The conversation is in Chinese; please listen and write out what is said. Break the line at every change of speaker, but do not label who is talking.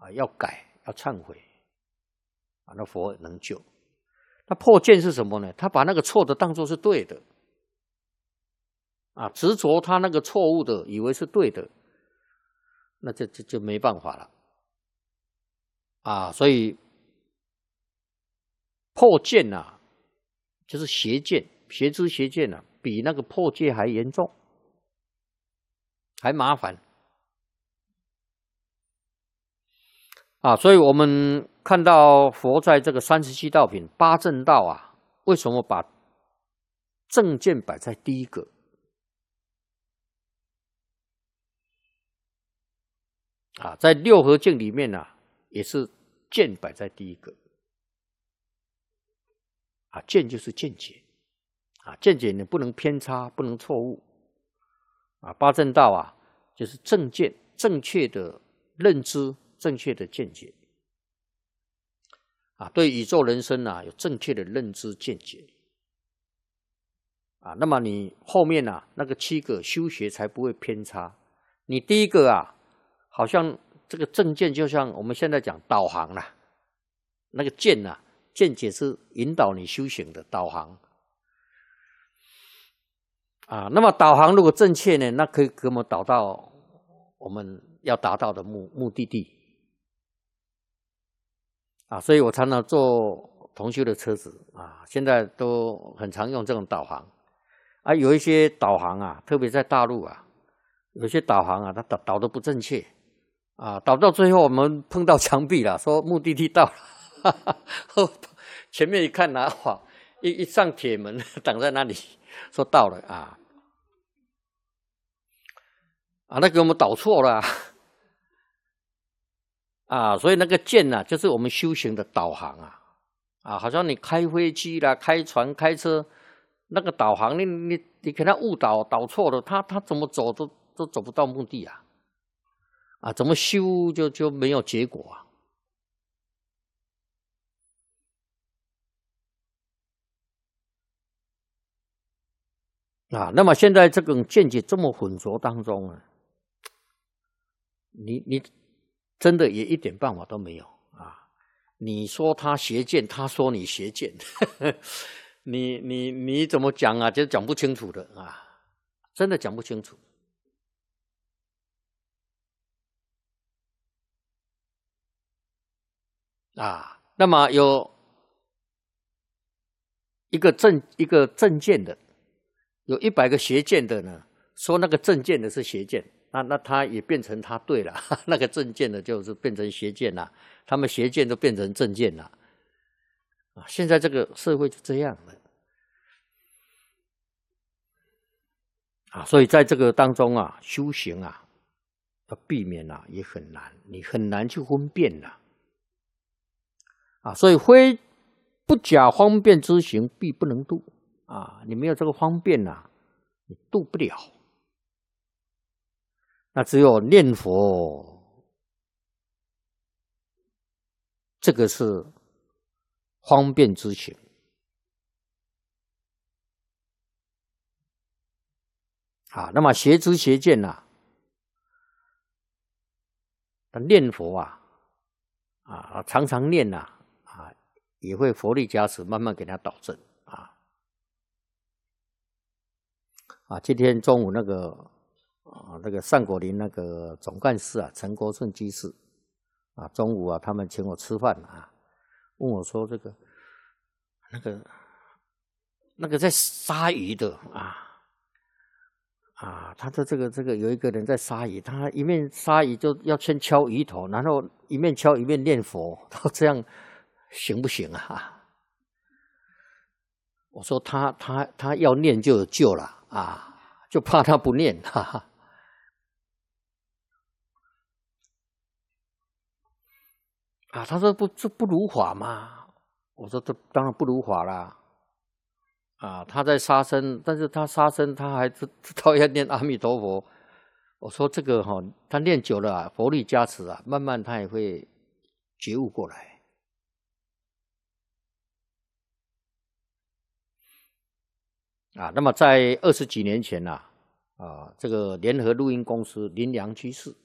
要改，要忏悔那佛能救。那破见是什么呢？他把那个错的当作是对的执着他那个错误的，以为是对的，那就没办法了所以破见就是邪见，邪知邪见比那个破戒还严重，还麻烦所以我们看到佛在这个37道品八正道为什么把正见摆在第一个在六合敬里面也是见摆在第一个见就是见解见解你不能偏差，不能错误八正道就是正见，正确的认知，正确的见解对宇宙人生有正确的认知见解那么你后面那个7个修学才不会偏差。你第一个好像这个正见就像我们现在讲导航那个见见解是引导你修行的导航那么导航如果正确呢，那可以给我们导到我们要达到的目的地所以我常常坐同修的车子现在都很常用这种导航有一些导航特别在大陆有些导航它导得不正确导到最后我们碰到墙壁了，说目的地到了前面一看哇，一上铁门挡在那里，说到了那给我们导错了所以那个见就是我们修行的导航好像你开飞机啦、开船、开车，那个导航你给他误导错了，他怎么走都走不到目的怎么修就没有结果那么现在这种见解这么混浊当中你真的也一点办法都没有你说他邪见，他说你邪见你怎么讲就讲不清楚的真的讲不清楚那么有一个正见的，有100个邪见的呢，说那个正见的是邪见，那他也变成他对了那个正见的就是变成邪见了，他们邪见都变成正见了现在这个社会就这样了所以在这个当中修行要避免也很难，你很难去分辨所以非不假方便之行必不能度你没有这个方便你度不了。那只有念佛，这个是方便之行那么邪知邪见念佛常常念也会佛力加持，慢慢给他导正今天中午那个善果林那个总干事陈国顺居士中午他们请我吃饭问我说这个那个在杀鱼的他的这个有一个人在杀鱼，他一面杀鱼就要先敲鱼头，然后一面敲一面念佛，这样行不行我说他要念就有救了就怕他不念他说这不如法吗？我说这当然不如法啦他在杀生，但是他杀生他还知道要念阿弥陀佛。我说这个他念久了佛力加持慢慢他也会觉悟过来那么在20几年前这个联合录音公司林良居士